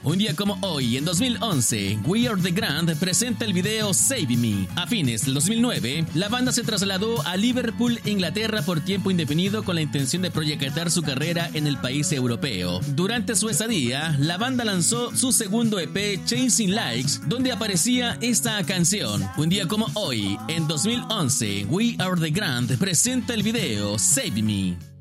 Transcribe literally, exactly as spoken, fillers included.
Un día como hoy, en dos mil once, We Are The Grand presenta el video Save Me. A fines del dos mil nueve, la banda se trasladó a Liverpool, Inglaterra por tiempo indefinido con la intención de proyectar su carrera en el país europeo. Durante su estadía, la banda lanzó su segundo E P Chasing Likes, donde aparecía esta canción. Un día como hoy, en dos mil once, We Are The Grand presenta el video Save Me.